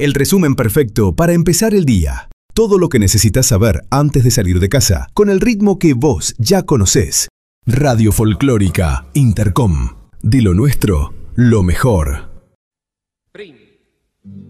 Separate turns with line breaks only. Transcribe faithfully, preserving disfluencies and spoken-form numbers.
El resumen perfecto para empezar el día. Todo lo que necesitas saber antes de salir de casa, con el ritmo que vos ya conocés. Radio Folclórica Intercom. De lo nuestro, lo mejor.